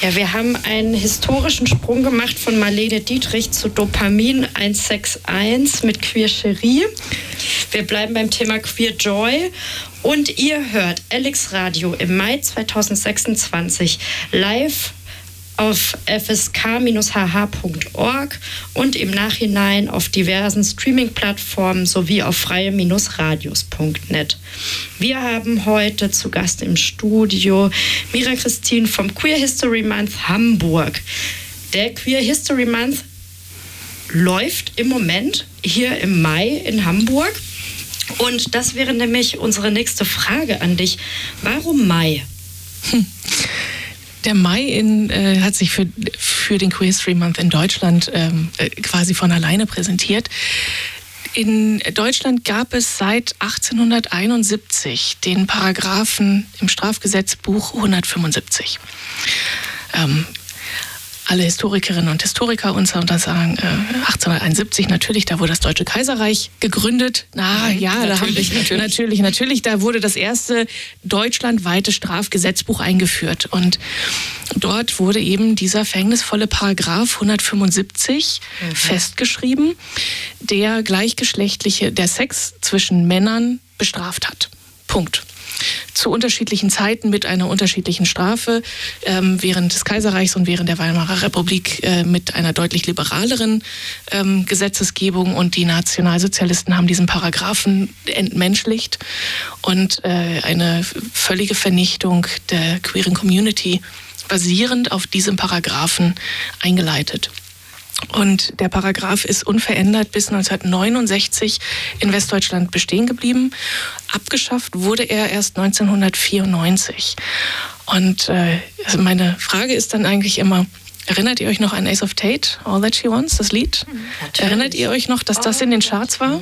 Ja, wir haben einen historischen Sprung gemacht von Marlene Dietrich zu Dopamin 161 mit Queer Cherie. Wir bleiben beim Thema Queer Joy und ihr hört Alex Radio im Mai 2026 live auf fsk-hh.org und im Nachhinein auf diversen Streaming-Plattformen sowie auf freie-radios.net. Wir haben heute zu Gast im Studio Mira Christine vom Queer History Month Hamburg. Der Queer History Month läuft im Moment hier im Mai in Hamburg. Und das wäre nämlich unsere nächste Frage an dich. Warum Mai? Der Mai hat sich für den Queer History Month in Deutschland quasi von alleine präsentiert. In Deutschland gab es seit 1871 den Paragraphen im Strafgesetzbuch 175. Alle Historikerinnen und Historiker uns sagen, 1871 natürlich, da wurde das Deutsche Kaiserreich gegründet. Natürlich, da wurde das erste deutschlandweite Strafgesetzbuch eingeführt. Und dort wurde eben dieser verhängnisvolle Paragraph 175 festgeschrieben, der der Sex zwischen Männern bestraft hat. Punkt. Zu unterschiedlichen Zeiten mit einer unterschiedlichen Strafe, während des Kaiserreichs und während der Weimarer Republik mit einer deutlich liberaleren Gesetzesgebung, und die Nationalsozialisten haben diesen Paragraphen entmenschlicht und eine völlige Vernichtung der queeren Community basierend auf diesem Paragraphen eingeleitet. Und der Paragraph ist unverändert bis 1969 in Westdeutschland bestehen geblieben. Abgeschafft wurde er erst 1994. Und meine Frage ist dann eigentlich immer, erinnert ihr euch noch an Ace of Tate, All That She Wants, das Lied? Natürlich. Erinnert ihr euch noch, dass das in den Charts war?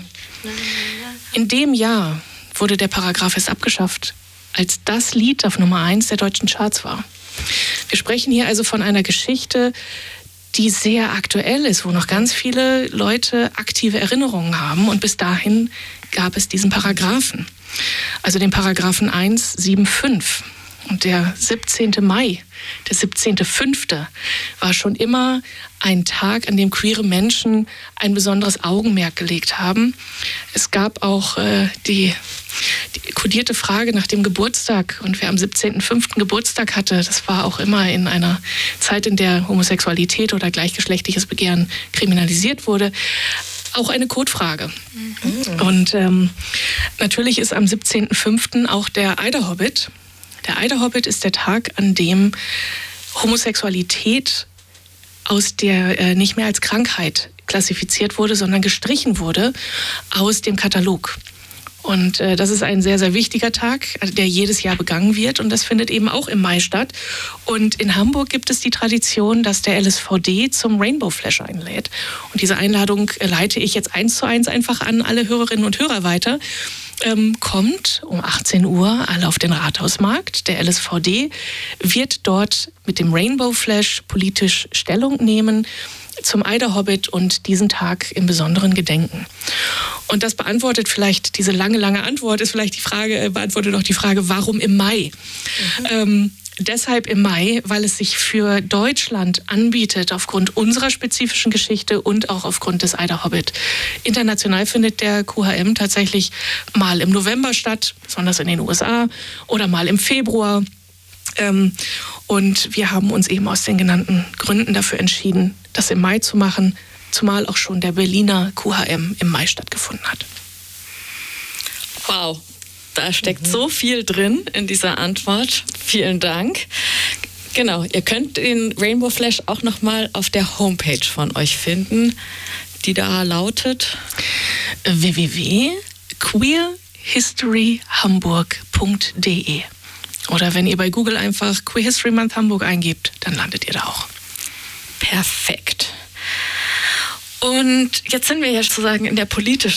In dem Jahr wurde der Paragraph erst abgeschafft, als das Lied auf Nummer 1 der deutschen Charts war. Wir sprechen hier also von einer Geschichte, die sehr aktuell ist, wo noch ganz viele Leute aktive Erinnerungen haben. Und bis dahin gab es diesen Paragraphen. Also den Paragraphen 175. Und der 17. Mai, der 17.05. war schon immer ein Tag, an dem queere Menschen ein besonderes Augenmerk gelegt haben. Es gab auch die kodierte Frage nach dem Geburtstag, und wer am 17.05. Geburtstag hatte, das war auch immer in einer Zeit, in der Homosexualität oder gleichgeschlechtliches Begehren kriminalisiert wurde, auch eine Codefrage. Und natürlich ist am 17.05. auch der Eiderhobbit. Der Eiderhobbit ist der Tag, an dem Homosexualität aus der nicht mehr als Krankheit klassifiziert wurde, sondern gestrichen wurde aus dem Katalog. Und das ist ein sehr, sehr wichtiger Tag, der jedes Jahr begangen wird. Und das findet eben auch im Mai statt. Und in Hamburg gibt es die Tradition, dass der LSVD zum Rainbow Flash einlädt. Und diese Einladung leite ich jetzt 1:1 einfach an alle Hörerinnen und Hörer weiter. Kommt um 18 Uhr alle auf den Rathausmarkt. Der LSVD wird dort mit dem Rainbow Flash politisch Stellung nehmen zum Eiderhobbit und diesen Tag im Besonderen gedenken. Und das beantwortet vielleicht, diese lange Antwort ist vielleicht beantwortet auch die Frage, warum im Mai? Deshalb im Mai, weil es sich für Deutschland anbietet, aufgrund unserer spezifischen Geschichte und auch aufgrund des Eiderhobbit. International findet der QHM tatsächlich mal im November statt, besonders in den USA, oder mal im Februar. Und wir haben uns eben aus den genannten Gründen dafür entschieden, das im Mai zu machen, zumal auch schon der Berliner QHM im Mai stattgefunden hat. Wow. Da steckt so viel drin in dieser Antwort. Vielen Dank. Genau, ihr könnt den Rainbow Flash auch nochmal auf der Homepage von euch finden, die da lautet www.queerhistoryhamburg.de. Oder wenn ihr bei Google einfach Queer History Month Hamburg eingebt, dann landet ihr da auch. Perfekt. Und jetzt sind wir ja sozusagen in der politischen